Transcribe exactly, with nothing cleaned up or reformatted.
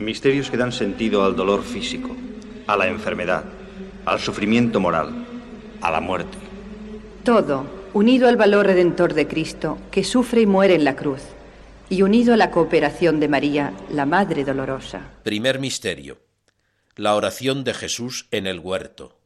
Misterios que dan sentido al dolor físico, a la enfermedad, al sufrimiento moral, a la muerte. Todo, unido al valor redentor de Cristo, que sufre y muere en la cruz, y unido a la cooperación de María, la Madre Dolorosa. Primer misterio: la oración de Jesús en el huerto.